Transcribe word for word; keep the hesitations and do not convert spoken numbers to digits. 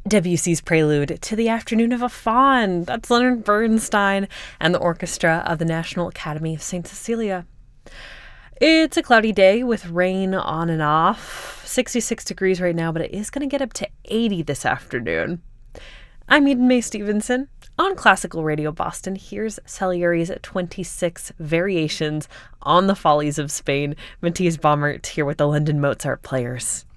Debussy's prelude to the Afternoon of a Faun. That's Leonard Bernstein and the orchestra of the National Academy of Saint Cecilia. It's a cloudy day with rain on and off. sixty-six degrees right now, but it is going to get up to eighty this afternoon. I'm Eden Mae Stevenson. On Classical Radio Boston, here's Salieri's twenty-six Variations on the Follies of Spain. Matthias Baumert here with the London Mozart Players.